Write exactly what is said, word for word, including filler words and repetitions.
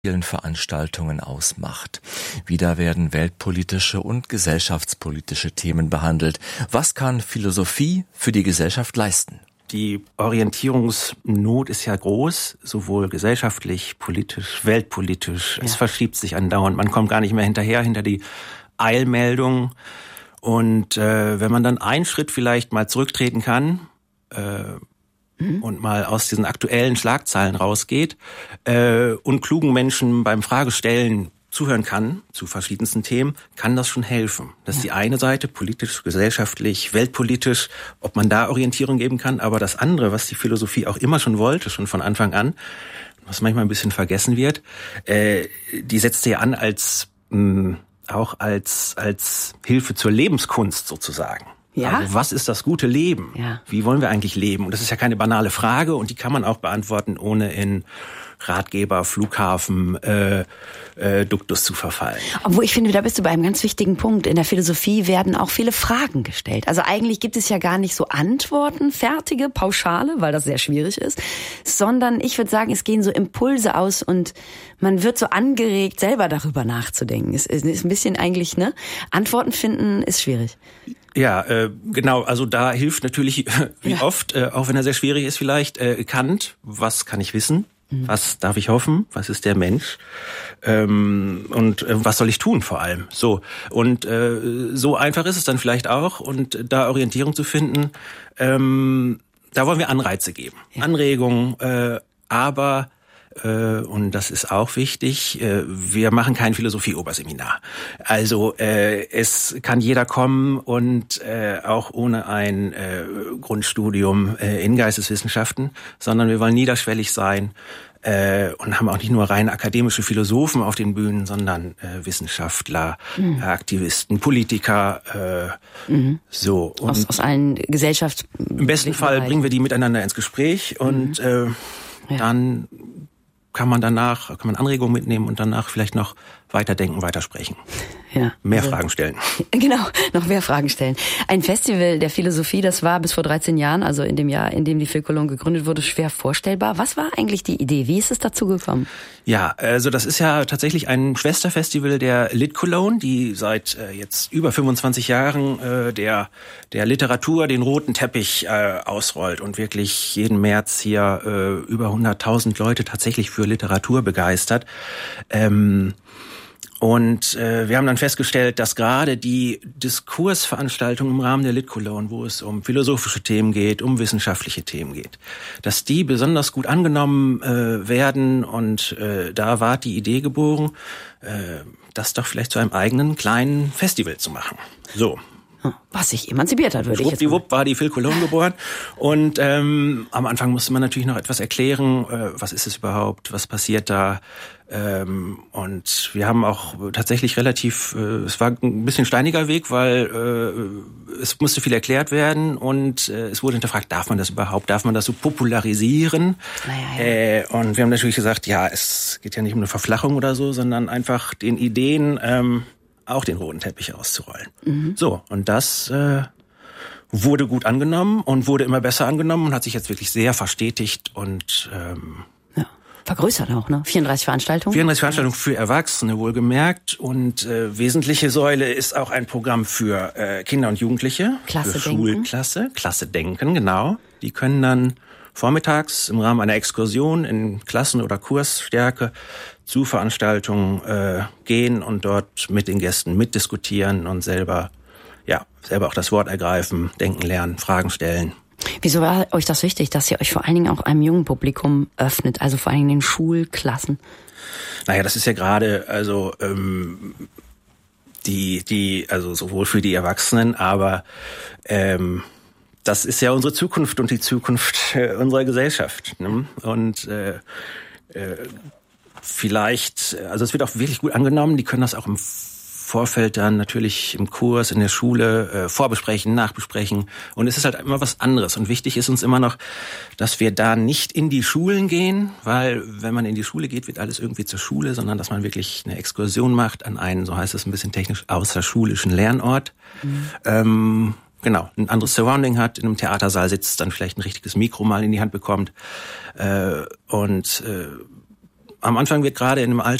vielen Veranstaltungen ausmacht. Wieder werden weltpolitische und gesellschaftspolitische Themen behandelt. Was kann Philosophie für die Gesellschaft leisten? Die Orientierungsnot ist ja groß, sowohl gesellschaftlich, politisch, weltpolitisch. Ja. Es verschiebt sich andauernd. Man kommt gar nicht mehr hinterher, hinter die Eilmeldung. Und äh, wenn man dann einen Schritt vielleicht mal zurücktreten kann, äh, und mal aus diesen aktuellen Schlagzeilen rausgeht äh, und klugen Menschen beim Fragestellen zuhören kann zu verschiedensten Themen, kann das schon helfen. Das ist die eine Seite, politisch, gesellschaftlich, weltpolitisch, ob man da Orientierung geben kann. Aber das andere, was die Philosophie auch immer schon wollte, schon von Anfang an, was manchmal ein bisschen vergessen wird, äh, die setzte ja an als mh, auch als als Hilfe zur Lebenskunst sozusagen. Ja? Also was ist das gute Leben? Ja. Wie wollen wir eigentlich leben? Und das ist ja keine banale Frage und die kann man auch beantworten, ohne in Ratgeber, Flughafen, äh, äh, Duktus zu verfallen. Obwohl ich finde, da bist du bei einem ganz wichtigen Punkt. In der Philosophie werden auch viele Fragen gestellt. Also eigentlich gibt es ja gar nicht so Antworten, fertige, pauschale, weil das sehr schwierig ist, sondern ich würde sagen, es gehen so Impulse aus und man wird so angeregt, selber darüber nachzudenken. Es ist ein bisschen eigentlich, ne? Antworten finden ist schwierig. Ja, äh, genau. Also da hilft natürlich, wie ja. oft, äh, auch wenn er sehr schwierig ist vielleicht, äh, Kant. Was kann ich wissen? Mhm. Was darf ich hoffen? Was ist der Mensch? Ähm, und äh, was soll ich tun vor allem? So. Und äh, so einfach ist es dann vielleicht auch. Und da Orientierung zu finden, ähm, da wollen wir Anreize geben. Ja. Anregungen, äh, aber und das ist auch wichtig, wir machen kein Philosophie-Oberseminar. Also es kann jeder kommen und auch ohne ein Grundstudium in Geisteswissenschaften, sondern wir wollen niederschwellig sein und haben auch nicht nur rein akademische Philosophen auf den Bühnen, sondern Wissenschaftler, mhm. Aktivisten, Politiker, mhm. so. Und aus, aus allen Gesellschafts... Im besten Fall bringen wir die miteinander ins Gespräch und mhm. ja. dann kann man danach, kann man Anregungen mitnehmen und danach vielleicht noch weiterdenken, weitersprechen. Ja. Mehr also, Fragen stellen. Genau, noch mehr Fragen stellen. Ein Festival der Philosophie, das war bis vor dreizehn Jahren, also in dem Jahr, in dem die Phil Cologne gegründet wurde, schwer vorstellbar. Was war eigentlich die Idee? Wie ist es dazu gekommen? Ja, also das ist ja tatsächlich ein Schwesterfestival der Lit Cologne, die seit äh, jetzt über fünfundzwanzig Jahren äh, der der Literatur den roten Teppich äh, ausrollt und wirklich jeden März hier äh, über hunderttausend Leute tatsächlich für Literatur begeistert. Ähm, Und äh, wir haben dann festgestellt, dass gerade die Diskursveranstaltungen im Rahmen der Lit Cologne, wo es um philosophische Themen geht, um wissenschaftliche Themen geht, dass die besonders gut angenommen äh, werden. Und äh, da war die Idee geboren, äh, das doch vielleicht zu einem eigenen kleinen Festival zu machen. So. Was sich emanzipiert hat, würde ich jetzt sagen. war die Phil Cologne geboren. Und ähm, am Anfang musste man natürlich noch etwas erklären, äh, was ist es überhaupt, was passiert da. Ähm, und wir haben auch tatsächlich relativ, äh, es war ein bisschen steiniger Weg, weil äh, es musste viel erklärt werden und äh, es wurde hinterfragt, darf man das überhaupt, darf man das so popularisieren? Naja, ja. äh, und wir haben natürlich gesagt, ja, es geht ja nicht um eine Verflachung oder so, sondern einfach den Ideen ähm, auch den roten Teppich auszurollen. Mhm. So, und das äh, wurde gut angenommen und wurde immer besser angenommen und hat sich jetzt wirklich sehr verstetigt und ähm, ja, vergrößert auch, ne? vierunddreißig Veranstaltungen. vierunddreißig Veranstaltungen für Erwachsene, wohlgemerkt. Und äh, wesentliche Säule ist auch ein Programm für äh, Kinder und Jugendliche. Klasse für Denken. Schulklasse, Klasse Denken, genau. Die können dann vormittags im Rahmen einer Exkursion in Klassen- oder Kursstärke zu Veranstaltungen äh, gehen und dort mit den Gästen mitdiskutieren und selber, ja, selber auch das Wort ergreifen, denken lernen, Fragen stellen. Wieso war euch das wichtig, dass ihr euch vor allen Dingen auch einem jungen Publikum öffnet, also vor allen Dingen den Schulklassen? Naja, das ist ja gerade, also ähm, die, die, also sowohl für die Erwachsenen, aber ähm, das ist ja unsere Zukunft und die Zukunft äh, unserer Gesellschaft. Ne? Und äh, äh, vielleicht, also es wird auch wirklich gut angenommen, die können das auch im Vorfeld dann natürlich im Kurs, in der Schule äh, vorbesprechen, nachbesprechen. Und es ist halt immer was anderes. Und wichtig ist uns immer noch, dass wir da nicht in die Schulen gehen, weil wenn man in die Schule geht, wird alles irgendwie zur Schule, sondern dass man wirklich eine Exkursion macht an einen, so heißt es ein bisschen technisch, außerschulischen Lernort. Mhm. Ähm, Genau, ein anderes Surrounding hat, in einem Theatersaal sitzt, dann vielleicht ein richtiges Mikro mal in die Hand bekommt äh, und äh, am Anfang wird gerade in einem Alter